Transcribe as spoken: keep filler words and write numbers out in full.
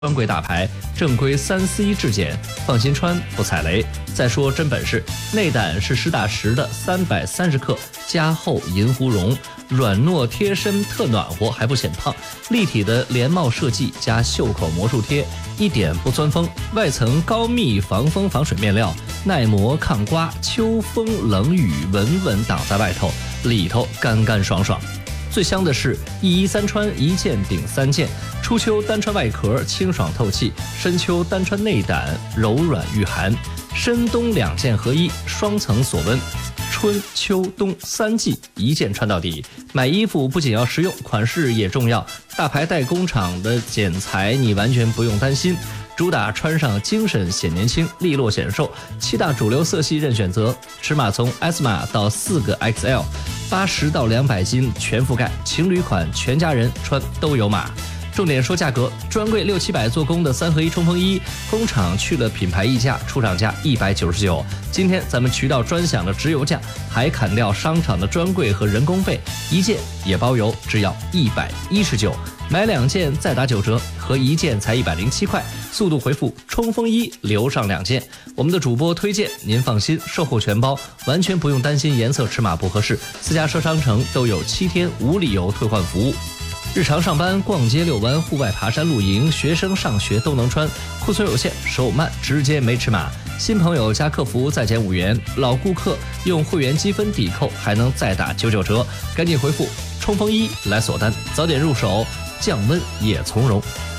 专柜大牌，正规三 C 质检，放心穿不踩雷。再说真本事，内胆是实打实的三百三十克，加厚银狐绒，软糯贴身，特暖和，还不显胖。立体的连帽设计加袖口魔术贴，一点不钻风。外层高密防风防水面料，耐磨抗刮，秋风冷雨稳稳挡在外头，里头干干爽爽。最香的是一衣三穿，一件顶三件。初秋单穿外壳，清爽透气；深秋单穿内胆，柔软御寒。深冬两件合一，双层锁温。春秋冬三季一件穿到底。买衣服不仅要实用，款式也重要。大牌代工厂的剪裁你完全不用担心。主打穿上精神显年轻，利落显瘦，七大主流色系任选择，尺码从 S 码到四个 X L， 八十到两百斤全覆盖，情侣款全家人穿都有码。重点说价格，专柜六七百做工的三合一冲锋衣，工厂去了品牌溢价，出厂价一百九十九。今天咱们渠道专享的直邮价，还砍掉商场的专柜和人工费，一件也包邮，只要一百一十九。买两件再打九折，合一件才一百零七块。速度回复冲锋衣留上两件。我们的主播推荐，您放心，售后全包，完全不用担心颜色尺码不合适。私家车商城都有七天无理由退换服务。日常上班、逛街、遛弯、户外爬山、露营，学生上学都能穿。库存有限，手慢直接没尺码。新朋友加客服再减五元，老顾客用会员积分抵扣还能再打九九折。赶紧回复冲锋衣来锁单，早点入手，降温也从容。